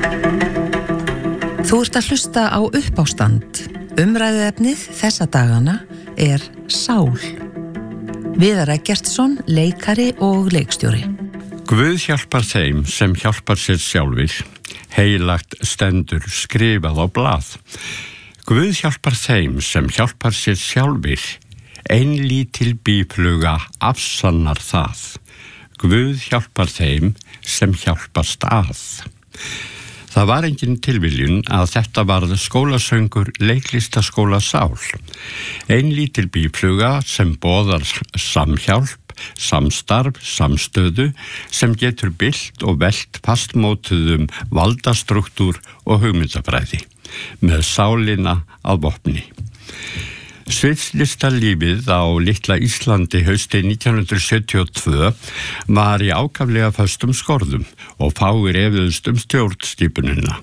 Þú ert að hlusta á Uppástand. Umræðuefnið þessa dagana er sál. Viðar Eggertsson, leikari og leikstjóri. Guð hjálpar þeim sem hjálpar sér sjálfir. Heilagt stendur skrifað á blað. Guð hjálpar þeim sem hjálpar sér sjálfir. Ein lítil býfluga afsannar það. Guð hjálpar þeim sem hjálpast að. Það var engin tilviljun að þetta varð skólasöngur leiklistaskóla Sál. Ein lítil býfluga sem boðar samhjálp, samstarf, samstöðu sem getur bylt og velt fastmótuðum valdastruktúr og hugmyndafræði með sálina að vopni. Sviðslistarlífið á litla Íslandi haustið 1972 var í ákaflega föstum skorðum og fáir efuðust stjórnskipunina.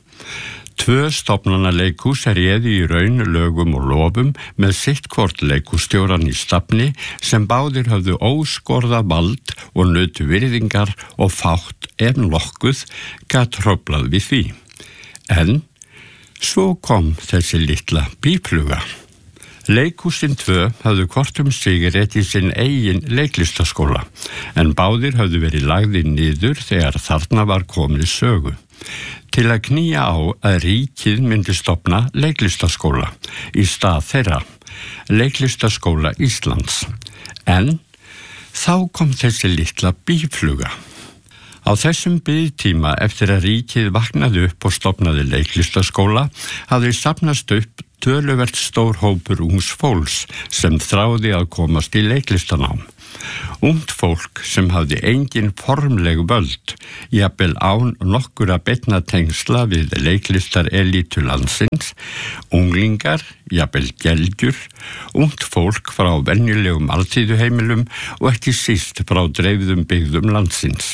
2 stofnanaleikhús réðu í raun lögum og lofum með sitt hvort leikhússtjóran í stafni sem báðir höfðu óskorða vald og nutu virðingar og fátt ef nokkuð gat hróflað við því. En svo kom þessi litla býfluga. Leikhúsin 2 höfðu hvort sig réttið sinn eigin leiklistaskóla, en báðir höfðu verið lagðir niður þegar þarna var komið sögu. Til að knýja á að ríkið myndi stofna leiklistaskóla í stað þeirra, Leiklistaskóla Íslands. En þá kom þessi litla býfluga. Á þessum biðtíma eftir að ríkið vaknaði upp og stofnaði leiklistaskóla hafði safnast upp töluvert stór hópur ungs fólks sem þráði að komast í leiklistanám. Ungt fólk sem hafði engin formleg völd, jafnvel án nokkura beinna tengsla við leiklistar elítu landsins, unglingar, jafnvel gelgjur, ungt fólk frá venjulegum alþýðuheimilum og ekki síst frá dreifðum byggðum landsins.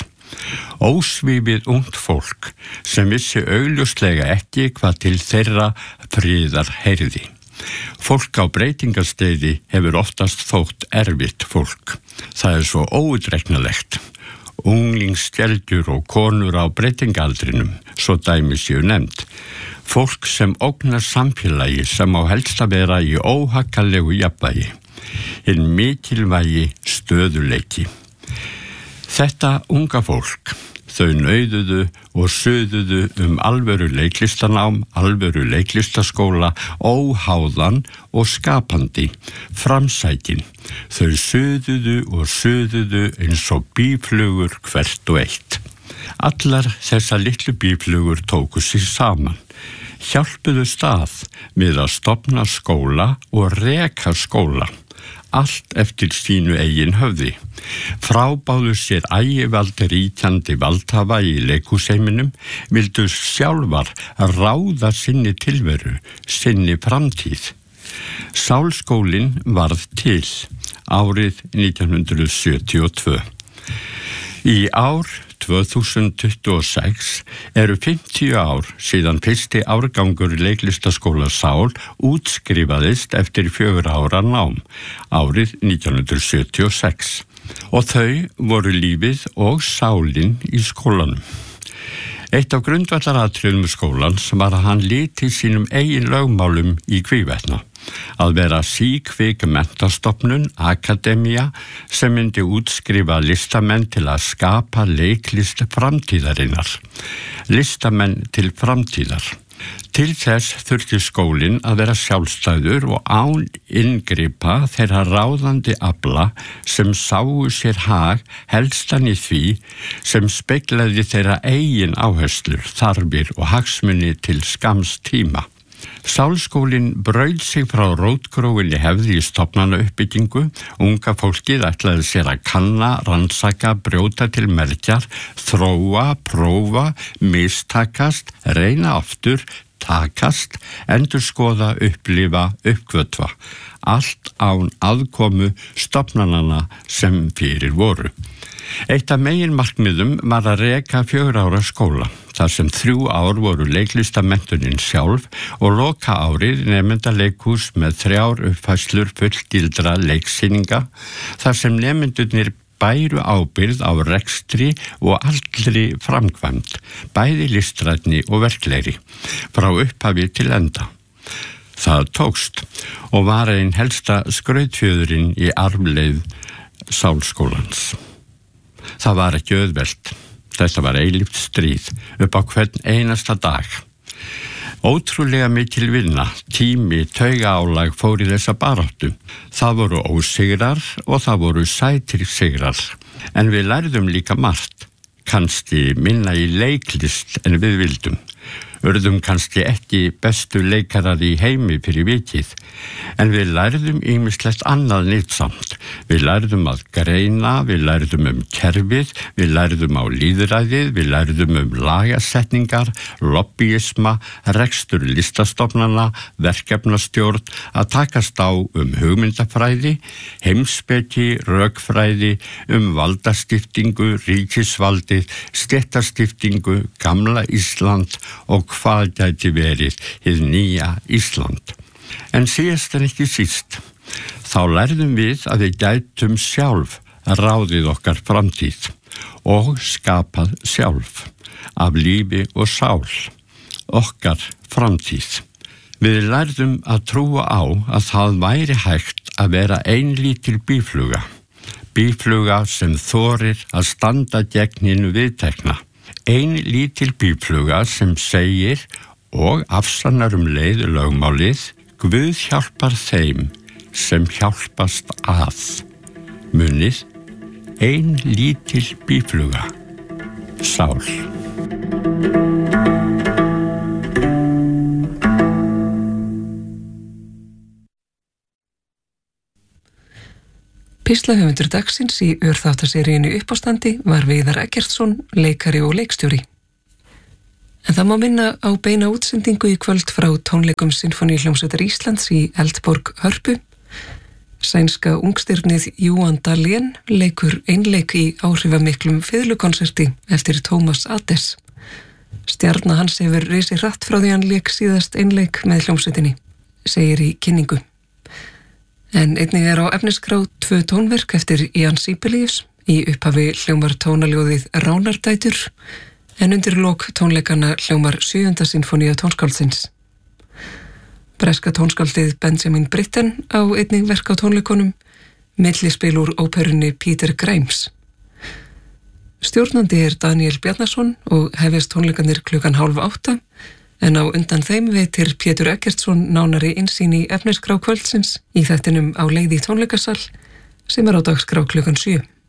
Ósvífið ungt fólk sem vissi augljóslega ekki hvað til þeirra friðar heyrði. Fólk á breytingasteiði hefur oftast þótt erfitt fólk. Það svo óútreiknanlegt. Unglingsgelgjur og konur á breytingaldrinum, svo dæmi séu nefnd. Fólk sem ógnar samfélagi sem á helst að vera í óhaggalegu jafnvægi. Hinn mikilvægi stöðuleiki. Þetta unga fólk, þau nauðuðu og suðuðu alvöru leiklistanám, alvöru leiklistaskóla, óháðan og skapandi, framsækin. Þau suðuðu og suðuðu eins og býflugur hvert og eitt. Allar þessar litlu býflugur tóku sig saman. Hjálpuðu stað við að stofna skóla og reka skóla. Allt eftir sínu eigin höfði. Frábáðu sér ægivald ríkjandi valdhafa í leikhúsheiminum, vildu sjálfar ráða sinni tilveru, sinni framtíð. Sálskólinn varð til árið 1972. Í ár 2026 eru 50 ár síðan fyrsti árgangur leiklistaskóla Sál útskrifaðist eftir 4 ára nám, árið 1976. Og þau voru lífið og sálin í skólanum. Eitt af grundvallaratriðum skólans var að hann liti sínum eigin lögmálum í hvívetna. Að vera síkvik menntastofnun, akademía, sem myndi útskrifa listamenn til að skapa leiklist framtíðarinnar. Listamenn til framtíðar. Til þess þurfti skólinn að vera sjálfstæður og án inngripa þeirra ráðandi afla sem sáu sér hag helstan í því sem speglaði þeirra eigin áherslur, þarfir og hagsmuni til skamms tíma. Sálskólinn braut sig frá rótgróinni hefði í stofnanauppbyggingu. Unga fólkið ætlaði sér að kanna, rannsaka, brjóta til merkjar, þróa, prófa, mistakast, reyna aftur, takast, endurskoða, upplifa, uppgötva. Allt án aðkomu stofnananna sem fyrir voru. Eitt af meginmarkmiðum var að reka 4 ára skóla, þar sem 3 ár voru leiklistamenntunin sjálf og loka árið nemendaleikhús með 3 uppfærslur fullgildra leiksýninga, þar sem nemendurnir bæru ábyrgð á rekstri og allri framkvæmd, bæði listrænni og verklegri, frá upphafi til enda. Það tókst og var ein helsta skrautfjöðurinn í arfleið Sálskólans. Það var ekki auðvelt. Þetta var eilíft stríð upp á hvern einasta dag. Ótrúlega mikil vinna, tími, taugaálag fór í þessa baráttu. Það voru ósigrar og það voru sætir sigrar. En við lærðum líka margt, kannski minna í leiklist en við vildum. Urðum kannski ekki bestu leikarar í heimi fyrir vikið, en við lærðum ýmislegt annað nytsamt. Við lærðum að greina, við lærðum kerfið, við lærðum á lýðræðið, við lærðum lagasetningar, lobbyisma, rekstur listastofnana, verkefnastjórn, að takast á hugmyndafræði, heimspeki, rökfræði, valdaskiptingu, ríkisvaldið, stéttaskiptingu, gamla Ísland og hvað gæti verið hið nýja Ísland. En síðast en ekki síst, þá lærðum við að við gætum sjálf ráðið okkar framtíð og skapað sjálf af lífi og sál okkar framtíð. Við lærðum að trúa á að það væri hægt að vera ein lítil býfluga sem þorir að standa gegn hinu viðtekna. Ein lítil býfluga sem segir og afsannar leið lögmálið: Guð hjálpar þeim sem hjálpast að. Munið, ein lítil býfluga, sál. Píslahöfundur dagsins í örþáttaseríunni Uppástandi var Viðar Eggertsson, leikari og leikstjóri. En það má minna á beina útsendingu í kvöld frá tónleikum Sinfóníuhljómsveitar Íslands í Eldborg Hörpu. Sænska ungstirnið Johan Dahlén leikur einleik í áhrifamiklum fiðlukonserti eftir Thomas Adès. Stjarna hans hefur risið hratt frá því hann leik síðast einleik með hljómsveitinni, segir í kynningu. En einnig á efniskrá 2 tónverk eftir Ian Sibelius. Í upphafi hljómar tónaljóðið Ránardætur, en undir lok tónleikana hljómar 7. sinfónía tónskáldsins. Breska tónskáldið Benjamin Britten á einnig verk á tónleikunum, millispil úr óperunni Peter Grimes. Stjórnandi Daniel Bjarnason og hefjast tónleikanir 7:30, en á undan þeim veitir Pétur Eggertsson nánari innsýn í efniskrá kvöldsins í þættinum Á leið í tónleikasal sem á dagskrá 7.